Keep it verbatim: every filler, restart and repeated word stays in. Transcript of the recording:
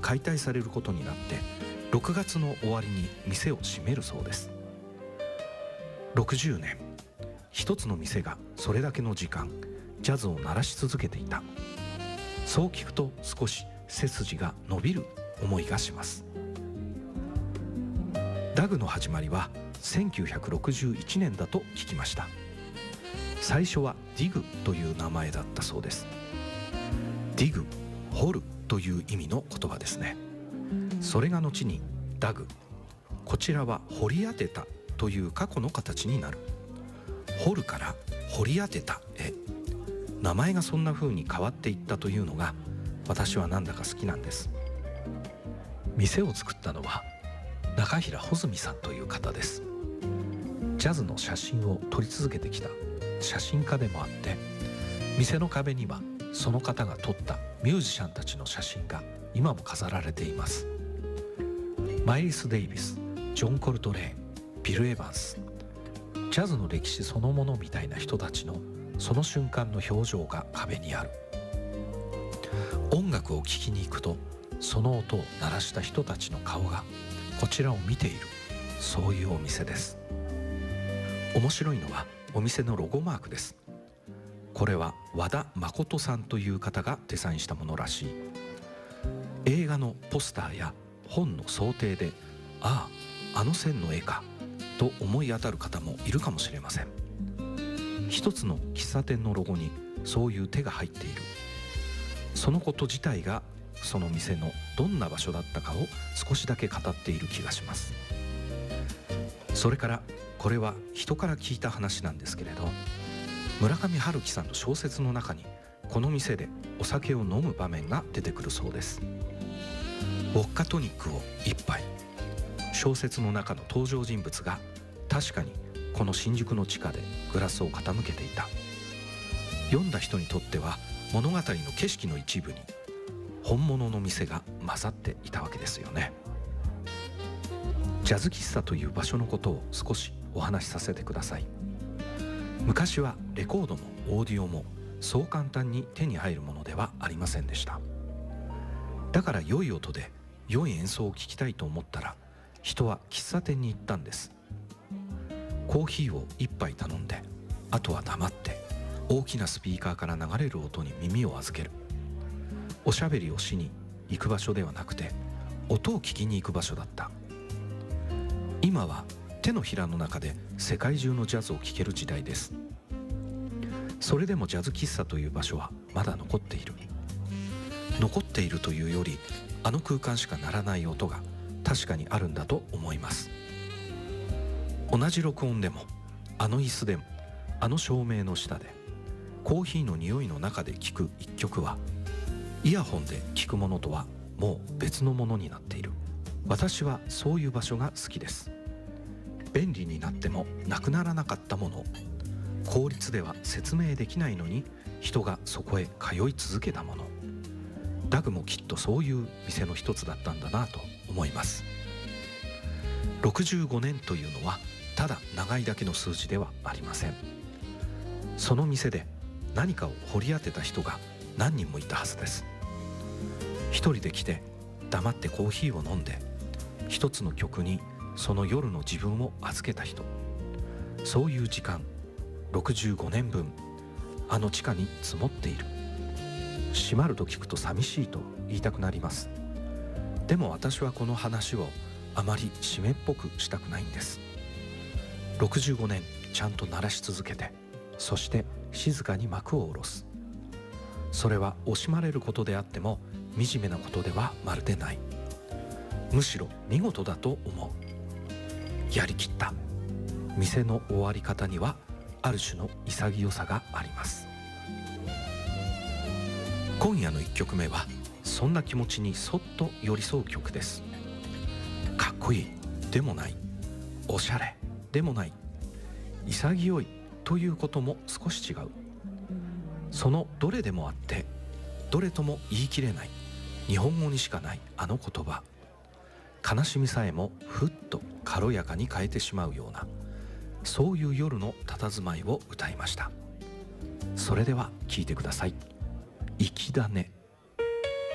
解体されることになってろくがつの終わりに店を閉めるそうです。ろくじゅうねん、一つの店がそれだけの時間ジャズを鳴らし続けていた。そう聞くと少し背筋が伸びる思いがします。ダグの始まりはせんきゅうひゃくろくじゅういちねんだと聞きました。最初はディグという名前だったそうです。ディグ、掘るという意味の言葉ですね。それが後にダグ、こちらは掘り当てたという過去の形になる。掘るから掘り当てたへ、名前がそんな風に変わっていったというのが私はなんだか好きなんです。店を作ったのは中平穂積さんという方です。ジャズの写真を撮り続けてきた写真家でもあって、店の壁にはその方が撮ったミュージシャンたちの写真が今も飾られています。マイリス・デイビス、ジョン・コルトレーン、ビル・エヴァンス、ジャズの歴史そのものみたいな人たちのその瞬間の表情が壁にある。音楽を聴きに行くとその音を鳴らした人たちの顔がこちらを見ている、そういうお店です。面白いのはお店のロゴマークです。これは和田誠さんという方がデザインしたものらしい。映画のポスターや本の想定で、ああ、あの線の絵かと思い当たる方もいるかもしれません。一つの喫茶店のロゴにそういう手が入っている。そのこと自体がその店のどんな場所だったかを少しだけ語っている気がします。それからこれは人から聞いた話なんですけれど、村上春樹さんの小説の中にこの店でお酒を飲む場面が出てくるそうです。ウォッカトニックを一杯。小説の中の登場人物が確かにこの新宿の地下でグラスを傾けていた。読んだ人にとっては物語の景色の一部に本物の店が混ざっていたわけですよね。ジャズ喫茶という場所のことを少しお話しさせてください。昔はレコードもオーディオもそう簡単に手に入るものではありませんでした。だから良い音で良い演奏を聴きたいと思ったら人は喫茶店に行ったんです。コーヒーを一杯頼んで、あとは黙って大きなスピーカーから流れる音に耳を預ける。おしゃべりをしに行く場所ではなくて音を聞きに行く場所だった。今は手のひらの中で世界中のジャズを聴ける時代です。それでもジャズ喫茶という場所はまだ残っている。残っているというより、あの空間しか鳴らない音が確かにあるんだと思います。同じ録音でも、あの椅子でも、あの照明の下で、コーヒーの匂いの中で聴く一曲はイヤホンで聴くものとはもう別のものになっている。私はそういう場所が好きです。便利になってもなくならなかったもの、効率では説明できないのに人がそこへ通い続けたもの。ダグもきっとそういう店の一つだったんだなと思います。ろくじゅうごねんというのはただ長いだけの数字ではありません。その店で何かを掘り当てた人が何人もいたはずです。一人で来て黙ってコーヒーを飲んで、一つの曲にその夜の自分を預けた人。そういう時間、ろくじゅうごねんぶん、あの地下に積もっている。閉まると聞くと寂しいと言いたくなります。でも私はこの話をあまり湿っぽくしたくないんです。ろくじゅうごねんちゃんと鳴らし続けて、そして静かに幕を下ろす。それは惜しまれることであっても惨めなことではまるでない。むしろ見事だと思う。やりきった。店の終わり方にはある種の潔さがあります。今夜のいっきょくめはそんな気持ちにそっと寄り添う曲です。かっこいいでもない、おしゃれでもない、潔いということも少し違う。そのどれでもあってどれとも言い切れない、日本語にしかないあの言葉。悲しみさえもふっと軽やかに変えてしまうような、そういう夜の佇まいを歌いました。それでは聴いてください。粋だね。